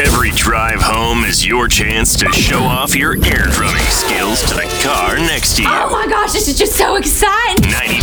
Every drive home is your chance to show off your air drumming skills to the car next to you. Oh my gosh, this is just so exciting. 95